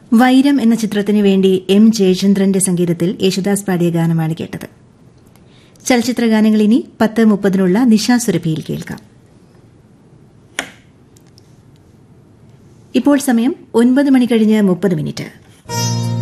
വൈരം എന്ന ചിത്രത്തിനു വേണ്ടി എം ജയചന്ദ്രന്റെ സംഗീതത്തിൽ യേശുദാസ് പാടിയ ഗാനമാണ് കേട്ടത്. ചലച്ചിത്ര ഗാനങ്ങൾ ഇനി 10:30 നിശാസുരഭിയിൽ കേൾക്കാം. ഇപ്പോൾ സമയം 9:30 കഴിഞ്ഞ് 30 മിനിറ്റ്.